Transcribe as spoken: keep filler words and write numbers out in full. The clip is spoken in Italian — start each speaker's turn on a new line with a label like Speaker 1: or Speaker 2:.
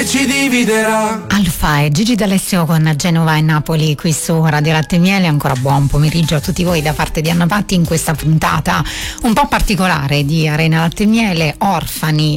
Speaker 1: che ci dividerà.
Speaker 2: Alfa e Gigi D'Alessio con Genova e Napoli qui su Radio Latte e Miele. Ancora buon pomeriggio a tutti voi da parte di Anna Patti in questa puntata un po' particolare di Arena Latte e Miele. Orfani